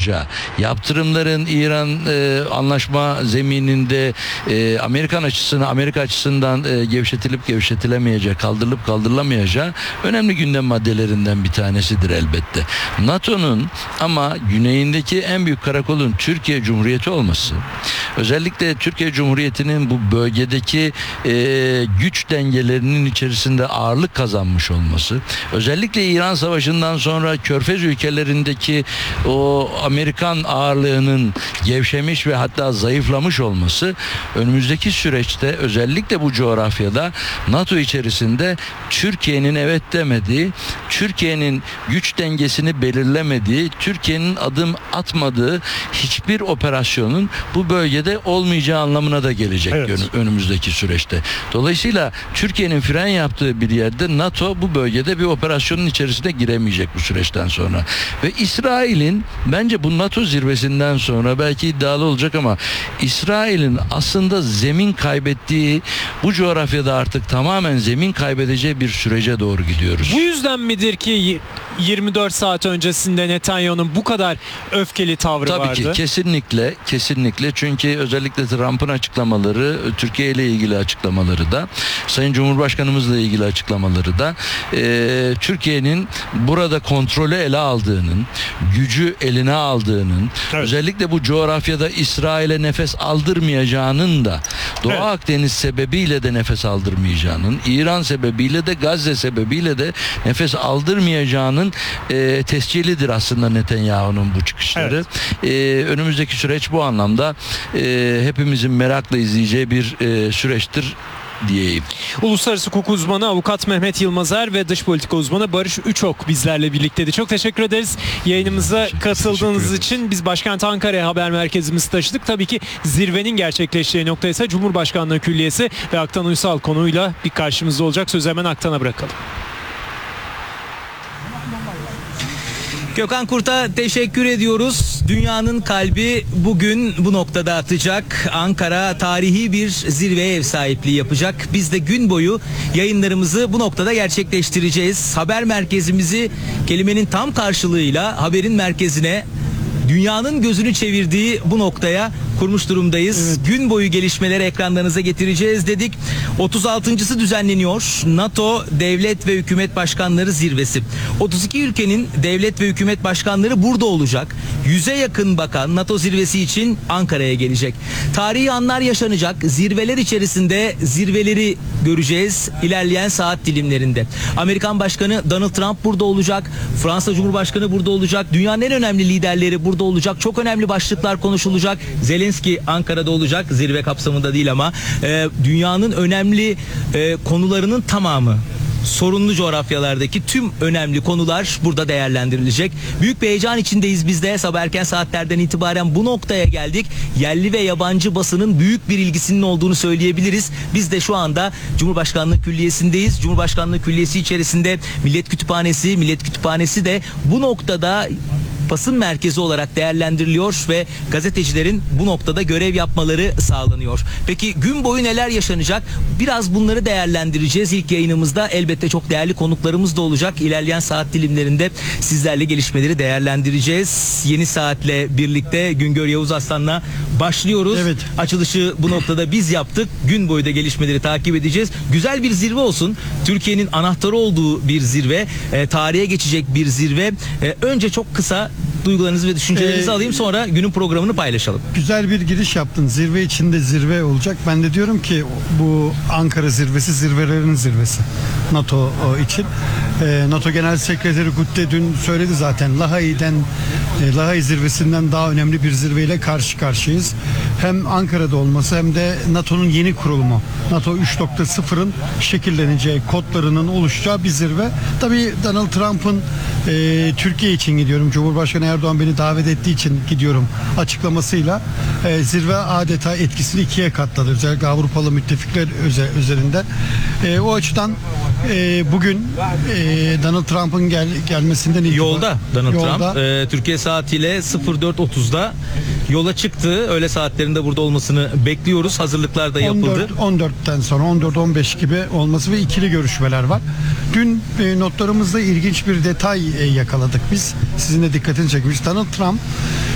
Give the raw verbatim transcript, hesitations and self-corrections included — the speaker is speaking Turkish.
yaptırmayacağı, yaptırımların İran e, anlaşma zemininde e, Amerikan açısını Amerika açısından e, gevşetilip gevşetilemeyecek, kaldırılıp kaldırılamayacağı önemli gündem maddelerinden bir tanesidir elbette. NATO'nun ama güneyindeki en büyük karakolun Türkiye Cumhuriyeti olması, özellikle Türkiye Cumhuriyeti'nin bu bölgedeki e, güç dengelerinin içerisinde ağırlık kazanmış olması, özellikle İran Savaşı'ndan sonra Körfez ülkelerindeki o Amerikan ağırlığının gevşemiş ve hatta zayıflamış olması önümüzdeki süreçte özellikle bu coğrafyada NATO içerisinde Türkiye'nin evet demediği, Türkiye'nin güç dengesini belirlemediği, Türkiye'nin adım atmadığı hiçbir operasyonun bu bölgede olmayacağı anlamına da gelecek evet. önümüzdeki süreçte. Dolayısıyla Türkiye'nin fren yaptığı bir yerde NATO bu bölgede bir operasyonun içerisine giremeyecek bu süreçten sonra. Ve İsrail'in bence bu NATO zirvesinden sonra belki iddialı olacak ama İsrail'in aslında zemin kaybettiği, bu coğrafyada artık tamamen zemin kaybedeceği bir sürece doğru gidiyoruz. Bu yüzden midir ki yirmi dört saat öncesinde Netanyahu'nun bu kadar öfkeli tavrı Tabii vardı? Tabii ki kesinlikle kesinlikle çünkü özellikle Trump'ın açıklamaları, Türkiye ile ilgili açıklamaları da, Sayın Cumhurbaşkanımızla ilgili açıklamaları da e, Türkiye'nin burada kontrolü ele aldığının, gücü eline aldığının, evet. özellikle bu coğrafyada İsrail'e nefes aldırmayacağının da, Doğu evet. Akdeniz sebebiyle de nefes aldırmayacağının, İran sebebiyle de, Gazze sebebiyle de nefes aldırmayacağının e, tescilidir aslında Netanyahu'nun bu çıkışları. Evet. E, önümüzdeki süreç bu anlamda e, hepimizin merakla izleyeceği bir e, süreçtir diyeyim. Uluslararası hukuk uzmanı Avukat Mehmet Yılmazer ve dış politika uzmanı Barış Üçok bizlerle birlikteydi. Çok teşekkür ederiz yayınımıza teşekkür, katıldığınız teşekkür için. Biz başkent Ankara'ya haber merkezimizi taşıdık. Tabii ki zirvenin gerçekleşeceği nokta ise Cumhurbaşkanlığı Külliyesi ve Aktan Uysal konuyla bir karşımızda olacak. Sözü hemen Aktan'a bırakalım. Gökhan Kurt'a teşekkür ediyoruz. Dünyanın kalbi bugün bu noktada atacak. Ankara tarihi bir zirveye ev sahipliği yapacak. Biz de gün boyu yayınlarımızı bu noktada gerçekleştireceğiz. Haber merkezimizi kelimenin tam karşılığıyla haberin merkezine, dünyanın gözünü çevirdiği bu noktaya kurmuş durumdayız. Evet. Gün boyu gelişmeleri ekranlarınıza getireceğiz dedik. otuz altıncısı düzenleniyor. NATO Devlet ve Hükümet Başkanları Zirvesi. otuz iki ülkenin devlet ve hükümet başkanları burada olacak. yüze yakın bakan NATO zirvesi için Ankara'ya gelecek. Tarihi anlar yaşanacak. Zirveler içerisinde zirveleri göreceğiz ilerleyen saat dilimlerinde. Amerikan Başkanı Donald Trump burada olacak. Fransa Cumhurbaşkanı burada olacak. Dünyanın en önemli liderleri burada olacak. Çok önemli başlıklar konuşulacak. Zelenski Ankara'da olacak. Zirve kapsamında değil ama e, dünyanın önemli e, konularının tamamı, sorunlu coğrafyalardaki tüm önemli konular burada değerlendirilecek. Büyük bir heyecan içindeyiz biz de. Sabah erken saatlerden itibaren bu noktaya geldik. Yerli ve yabancı basının büyük bir ilgisinin olduğunu söyleyebiliriz. Biz de şu anda Cumhurbaşkanlığı Külliyesi'ndeyiz. Cumhurbaşkanlığı Külliyesi içerisinde Millet Kütüphanesi, Millet Kütüphanesi de bu noktada basın merkezi olarak değerlendiriliyor ve gazetecilerin bu noktada görev yapmaları sağlanıyor. Peki gün boyu neler yaşanacak? Biraz bunları değerlendireceğiz. İlk yayınımızda elbette çok değerli konuklarımız da olacak. İlerleyen saat dilimlerinde sizlerle gelişmeleri değerlendireceğiz. Yeni saatle birlikte Güngör Yavuz Aslan'la başlıyoruz. Evet. Açılışı bu noktada biz yaptık. Gün boyu da gelişmeleri takip edeceğiz. Güzel bir zirve olsun. Türkiye'nin anahtarı olduğu bir zirve. E, tarihe geçecek bir zirve. E, önce çok kısa duygularınızı ve düşüncelerinizi ee, alayım, sonra günün programını paylaşalım. Güzel bir giriş yaptın. Zirve içinde zirve olacak. Ben de diyorum ki bu Ankara zirvesi zirvelerin zirvesi. NATO için. Ee, NATO Genel Sekreteri Gutte dün söyledi zaten. Lahey'den e, Lahey zirvesinden daha önemli bir zirveyle karşı karşıyayız. Hem Ankara'da olması hem de NATO'nun yeni kurulumu. NATO üç nokta sıfırın şekilleneceği, kodlarının oluşacağı bir zirve. Tabii Donald Trump'ın e, Türkiye için gidiyorum, Cumhurbaşkanı Erdoğan beni davet ettiği için gidiyorum açıklamasıyla e, zirve adeta etkisini ikiye katladı. Özellikle Avrupalı müttefikler üzerinden. E, o açıdan e, bugün e, Donald Trump'ın gel, gelmesinden itibaren yolda Donald yolda, Trump e, Türkiye saatiyle sıfır dört otuzda yola çıktı. Öğle saatlerinde burada olmasını bekliyoruz. Hazırlıklar da yapıldı. on dört, on dörtten sonra on dört on beş gibi olması ve ikili görüşmeler var. Dün e, notlarımızda ilginç bir detay e, yakaladık biz. Sizin de dikkatini çekmiş. Donald Trump